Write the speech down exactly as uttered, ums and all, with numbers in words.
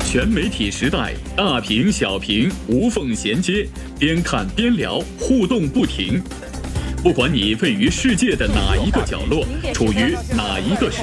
全媒体时代，大屏小屏无缝衔接，边看边聊，互动不停。不管你位于世界的哪一个角落，处于哪一个时